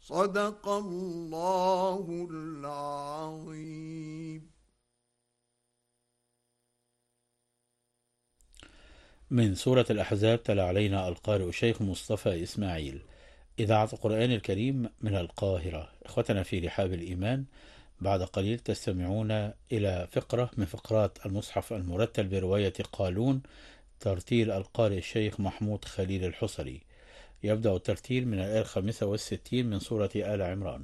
صدق الله العظيم. من سورة الأحزاب تلا علينا القارئ الشيخ مصطفى إسماعيل، إذاعة القرآن الكريم من القاهرة. إخوتنا في رحاب الإيمان، بعد قليل تستمعون إلى فقرة من فقرات المصحف المرتل برواية قالون، ترتيل القارئ الشيخ محمود خليل الحصري. يبدأ الترتيل من الآية 65 من سورة آل عمران.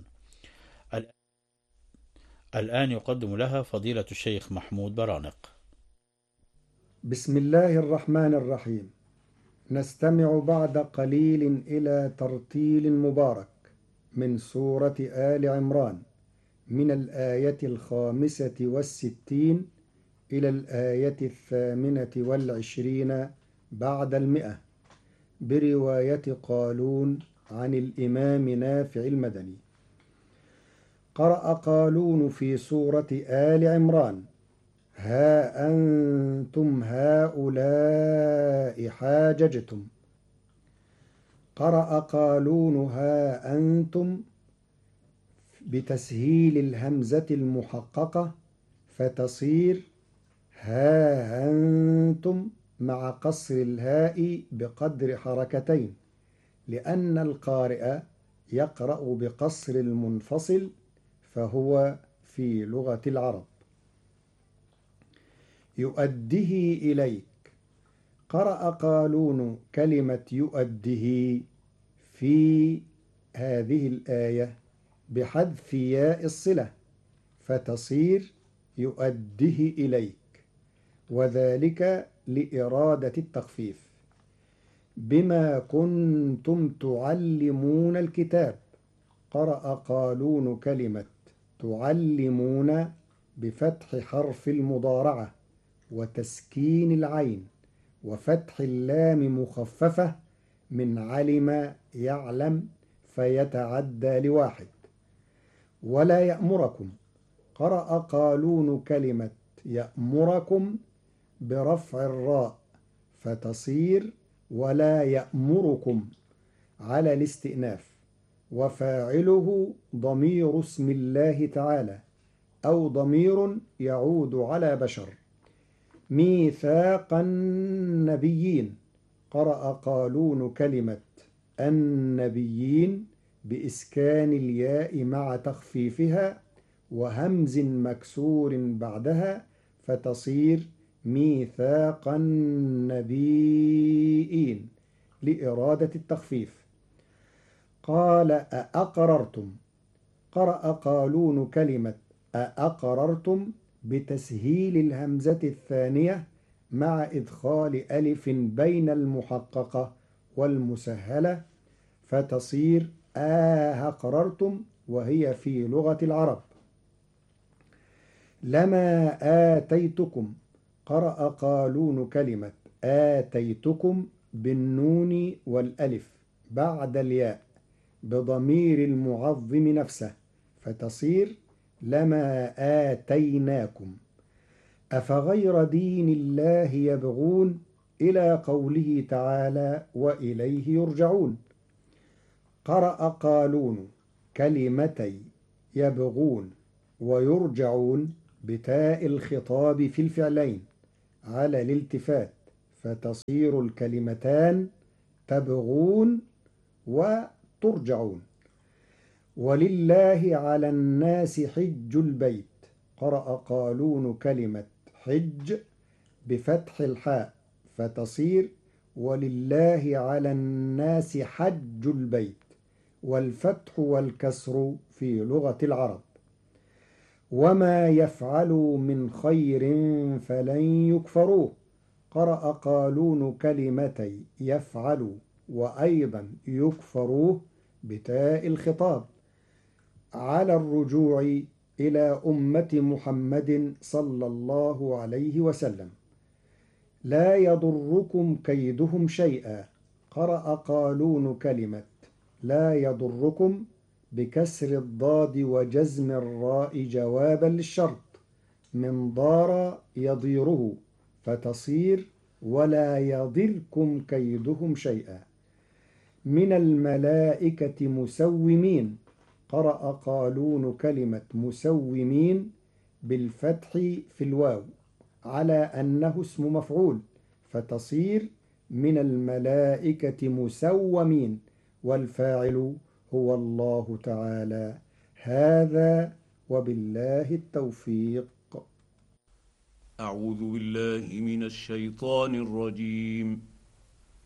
الآن يقدم لها فضيلة الشيخ محمود برانق. بسم الله الرحمن الرحيم. نستمع بعد قليل إلى ترتيل مبارك من سورة آل عمران من الآية 65 إلى الآية 28 بعد 100 برواية قالون عن الإمام نافع المدني. قرأ قالون في سورة آل عمران: ها أنتم هؤلاء حاججتم. قرأ قالون ها أنتم بتسهيل الهمزة المحققة فتصير ها أنتم مع قصر الهاء بقدر حركتين، لأن القارئ يقرأ بقصر المنفصل فهو في لغة العرب. يؤديه إليك. قرأ قالون كلمة يؤديه في هذه الآية بحذف ياء الصلة فتصير يؤديه إليك، وذلك لإرادة التخفيف. بما كنتم تعلمون الكتاب. قرأ قالون كلمة تعلمون بفتح حرف المضارعة وتسكين العين وفتح اللام مخففة من علم يعلم فيتعدى لواحد. ولا يأمركم. قرأ قالون كلمة يأمركم برفع الراء فتصير ولا يأمركم على الاستئناف، وفاعله ضمير اسم الله تعالى أو ضمير يعود على بشر. ميثاق النبيين. قرأ قالون كلمة النبيين بإسكان الياء مع تخفيفها وهمز مكسور بعدها فتصير ميثاق النبيين لإرادة التخفيف. قال أأقررتم. قرأ قالون كلمة أأقررتم بتسهيل الهمزة الثانية مع إدخال ألف بين المحققة والمسهلة فتصير أقررتم، وهي في لغة العرب. لما آتيتكم. قرأ قالون كلمة آتيتكم بالنون والألف بعد الياء بضمير المعظم نفسه فتصير لما آتيناكم. أفغير دين الله يبغون إلى قوله تعالى وإليه يرجعون. قرأ قالون كلمتي يبغون ويرجعون بتاء الخطاب في الفعلين على الالتفات فتصير الكلمتان تبغون وترجعون. ولله على الناس حج البيت. قرأ قالون كلمة حج بفتح الحاء فتصير ولله على الناس حج البيت، والفتح والكسر في لغة العرب. وما يفعلوا من خير فلن يكفروه. قرأ قالون كلمتي يفعلوا وأيضا يكفروه بتاء الخطاب على الرجوع إلى أمة محمد صلى الله عليه وسلم. لا يضركم كيدهم شيئا. قرأ قالون كلمة لا يضركم بكسر الضاد وجزم الراء جوابا للشرط من ضار يضيره فتصير ولا يضركم كيدهم شيئا. من الملائكة مسومين. قرأ قالون كلمة مسومين بالفتح في الواو على أنه اسم مفعول، فتصير من الملائكة مسومين، والفاعل هو الله تعالى. هذا وبالله التوفيق. أعوذ بالله من الشيطان الرجيم.